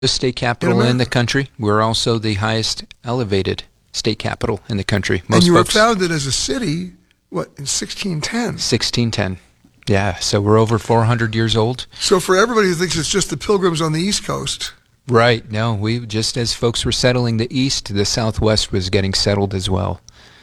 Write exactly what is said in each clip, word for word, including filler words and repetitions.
The state capital in, in the country. We're also the highest elevated state capital in the country. Most and you were folks, founded as a city, what, in sixteen ten? sixteen ten. Yeah, so we're over four hundred years old. So for everybody who thinks it's just the Pilgrims on the East Coast. Right. No, we just as folks were settling the East, the Southwest was getting settled as well.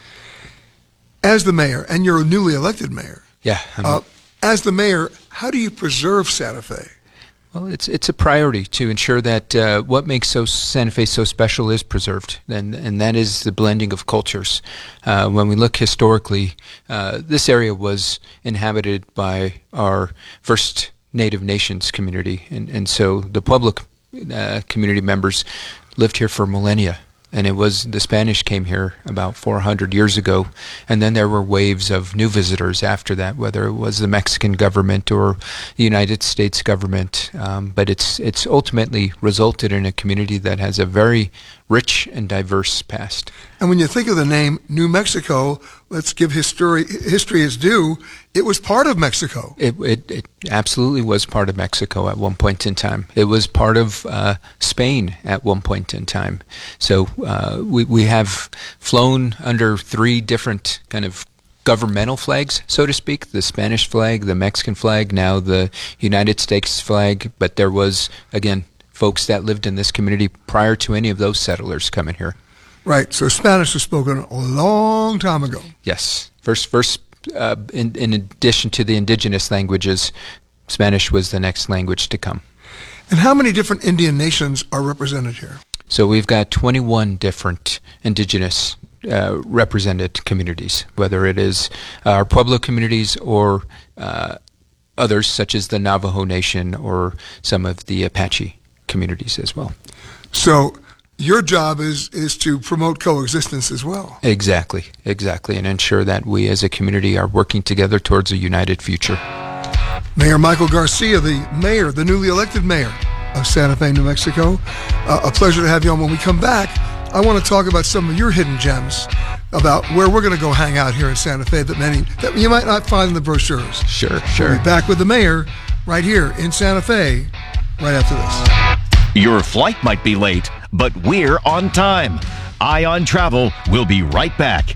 As the mayor, and you're a newly elected mayor. Yeah. Uh, as the mayor, how do you preserve Santa Fe? Well, it's it's a priority to ensure that uh, what makes so Santa Fe so special is preserved, and and that is the blending of cultures. Uh, when we look historically, uh, this area was inhabited by our First Native Nations community, and, and so the public uh, community members lived here for millennia. And it was the Spanish came here about four hundred years ago, and then there were waves of new visitors after that, whether it was the Mexican government or the United States government. Um, but it's it's ultimately resulted in a community that has a very rich and diverse past. And when you think of the name New Mexico, let's give history history its due. It was part of Mexico. It, it, it absolutely was part of Mexico at one point in time. It was part of uh, Spain at one point in time. So uh, we, we have flown under three different kind of governmental flags, so to speak, the Spanish flag, the Mexican flag, now the United States flag. But there was, again, folks that lived in this community prior to any of those settlers coming here. Right. So Spanish was spoken a long time ago. Yes. First, first, uh, in, in addition to the indigenous languages, Spanish was the next language to come. And how many different Indian nations are represented here? So we've got twenty-one different indigenous uh, represented communities, whether it is our Pueblo communities or uh, others such as the Navajo Nation or some of the Apache communities as well. So your job is is to promote coexistence as well. Exactly, exactly, and ensure that we as a community are working together towards a united future. Mayor Michael Garcia, the mayor, the newly elected mayor of Santa Fe, New Mexico. Uh, a pleasure to have you on. When we come back, I want to talk about some of your hidden gems, about where we're going to go hang out here in Santa Fe that many that you might not find in the brochures. Sure, sure. We'll be back with the mayor right here in Santa Fe right after this. Your flight might be late, but we're on time. Ion Travel will be right back.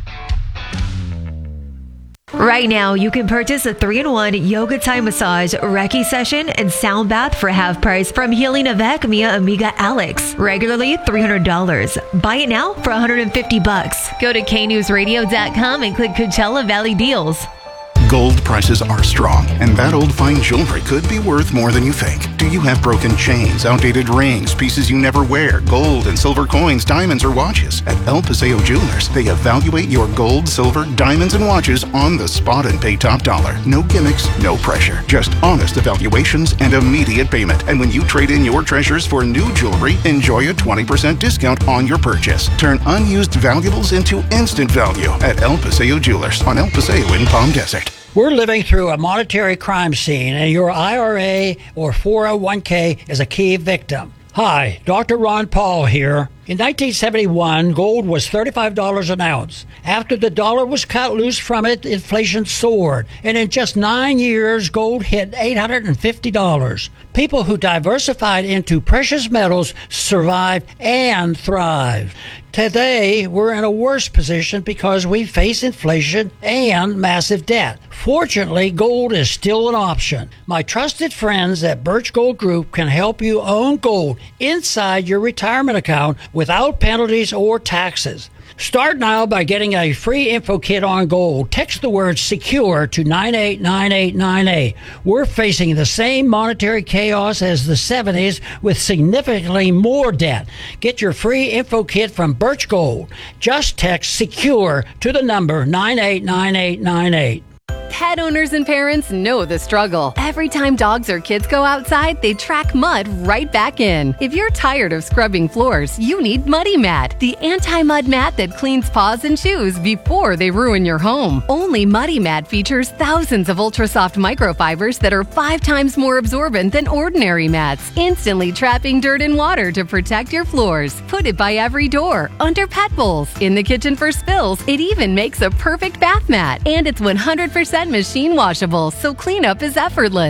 Right now, you can purchase a three in one yoga Thai massage, Reiki session, and sound bath for half price from Healing Avec Mia Amiga Alex. Regularly three hundred dollars. Buy it now for one hundred fifty bucks. Go to K news radio dot com and click Coachella Valley Deals. Gold prices are strong, and that old fine jewelry could be worth more than you think. Do you have broken chains, outdated rings, pieces you never wear, gold and silver coins, diamonds, or watches? At El Paseo Jewelers, they evaluate your gold, silver, diamonds, and watches on the spot and pay top dollar. No gimmicks, no pressure. Just honest evaluations and immediate payment. And when you trade in your treasures for new jewelry, enjoy a twenty percent discount on your purchase. Turn unused valuables into instant value at El Paseo Jewelers on El Paseo in Palm Desert. We're living through a monetary crime scene, and your I R A or four oh one k is a key victim. Hi, Doctor Ron Paul here. In nineteen seventy-one, gold was thirty-five dollars an ounce. After the dollar was cut loose from it, inflation soared, and in just nine years, gold hit eight hundred fifty dollars. People who diversified into precious metals survived and thrived. Today, we're in a worse position because we face inflation and massive debt. Fortunately, gold is still an option. My trusted friends at Birch Gold Group can help you own gold inside your retirement account without penalties or taxes. Start now by getting a free info kit on gold. Text the word SECURE to nine eight nine eight nine eight. We're facing the same monetary chaos as the seventies with significantly more debt. Get your free info kit from Birch Gold. Just text SECURE to the number nine eight nine eight nine eight. Pet owners and parents know the struggle. Every time dogs or kids go outside, they track mud right back in. If you're tired of scrubbing floors, you need Muddy Mat, the anti-mud mat that cleans paws and shoes before they ruin your home. Only Muddy Mat features thousands of ultra-soft microfibers that are five times more absorbent than ordinary mats, instantly trapping dirt and water to protect your floors. Put it by every door, under pet bowls, in the kitchen for spills. It even makes a perfect bath mat, and it's one hundred percent machine washable, so cleanup is effortless.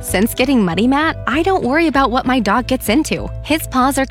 Since getting Muddy Mat, I don't worry about what my dog gets into. His paws are